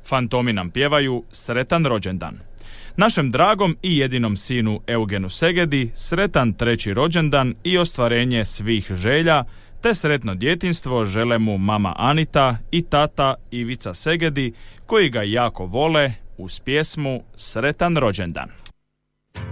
Fantomi nam pjevaju sretan rođendan. Našem dragom i jedinom sinu Eugenu Segedi sretan 3. rođendan i ostvarenje svih želja, te sretno djetinjstvo žele mu mama Anita i tata Ivica Segedi, koji ga jako vole uz pjesmu Sretan rođendan.